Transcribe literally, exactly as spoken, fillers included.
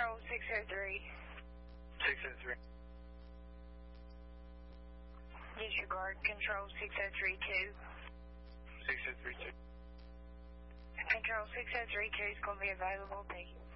Control six oh three. six oh three. Disregard Control six oh three two. six oh three two. Control six oh three two is going to be available. Thank you.